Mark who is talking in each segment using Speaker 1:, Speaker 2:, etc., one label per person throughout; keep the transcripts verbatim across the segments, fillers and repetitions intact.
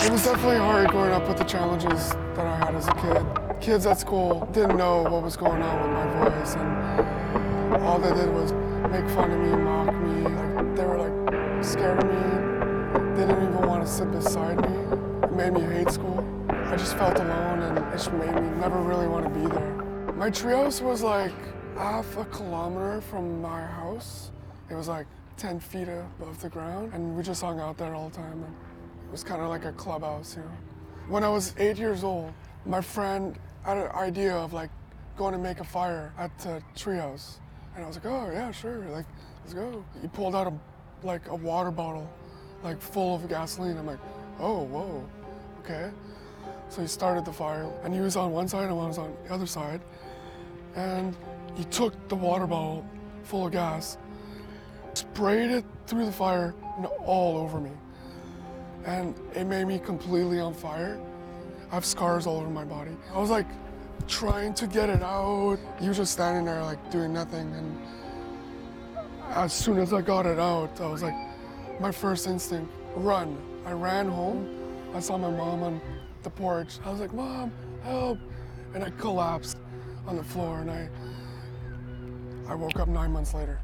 Speaker 1: It was definitely hard growing up with the challenges that I had as a kid. Kids at school didn't know what was going on with my voice, and all they did was make fun of me, mock me. Like, they were like scared of me. They didn't even want to sit beside me. It made me hate school. I just felt alone, and it just made me never really want to be there. My treehouse was like half a kilometer from my house. It was like ten feet above the ground, and we just hung out there all the time. And it was kind of like a clubhouse, you know. When I was eight years old, my friend had an idea of like going to make a fire at the treehouse. And I was like, oh yeah, sure, like, let's go. He pulled out a, like a water bottle, like full of gasoline. I'm like, oh, whoa, okay. So he started the fire, and he was on one side and I was on the other side. And he took the water bottle full of gas, sprayed it through the fire and all over me. And it made me completely on fire. I have scars all over my body. I was like trying to get it out. He was just standing there like doing nothing. And as soon as I got it out, I was like, my first instinct, run. I ran home. I saw my mom on the porch. I was like, Mom, help. And I collapsed on the floor, and I, I woke up nine months later.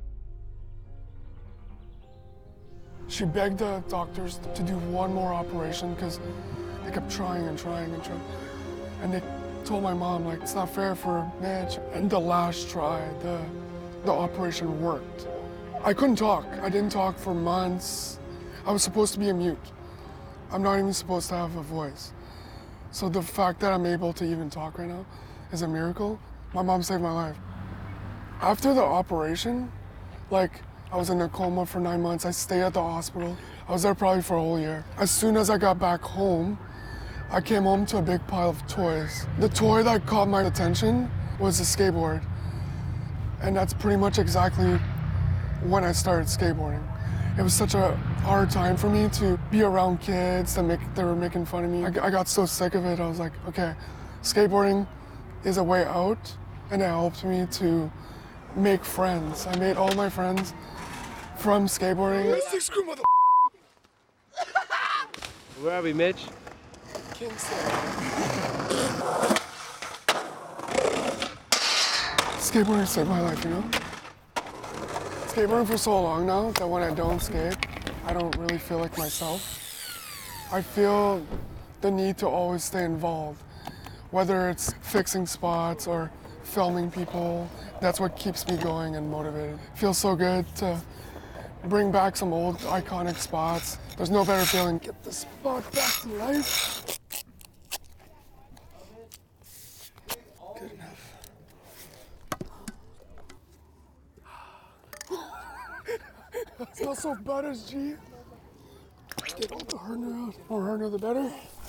Speaker 1: She begged the doctors to do one more operation because they kept trying and trying and trying. And they told my mom, like, it's not fair for Mitch. And the last try, the, the operation worked. I couldn't talk. I didn't talk for months. I was supposed to be a mute. I'm not even supposed to have a voice. So the fact that I'm able to even talk right now is a miracle. My mom saved my life. After the operation, like, I was in a coma for nine months. I stayed at the hospital. I was there probably for a whole year. As soon as I got back home, I came home to a big pile of toys. The toy that caught my attention was a skateboard. And that's pretty much exactly when I started skateboarding. It was such a hard time for me to be around kids that make, they were making fun of me. I, I got so sick of it. I was like, okay, skateboarding is a way out, and it helped me to make friends. I made all my friends from skateboarding. Screw mother.
Speaker 2: Where are we, Mitch?
Speaker 1: Kingston. Skateboarding saved my life, you know? Skateboarding for so long now that when I don't skate, I don't really feel like myself. I feel the need to always stay involved, whether it's fixing spots or filming people. That's what keeps me going and motivated. It feels so good to bring back some old iconic spots. There's no better feeling. Get the spot back to life. Good enough. It's not so bad as G. Get all the hernia out. More hernia, the better.